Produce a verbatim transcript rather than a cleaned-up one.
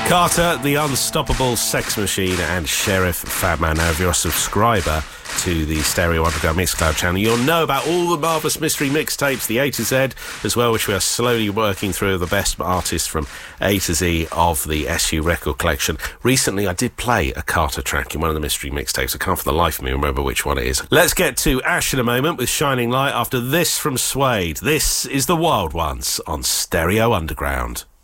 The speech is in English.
Carter, the Unstoppable Sex Machine, and Sheriff Fatman. Now, if you're a subscriber to the Stereo Underground Mixcloud channel, you'll know about all the marvellous mystery mixtapes, the A to Z as well, which we are slowly working through, the best artists from A to Z of the S U record collection. Recently, I did play a Carter track in one of the mystery mixtapes. I can't for the life of me remember which one it is. Let's get to Ash in a moment with Shining Light after this from Suede. This is The Wild Ones on Stereo Underground.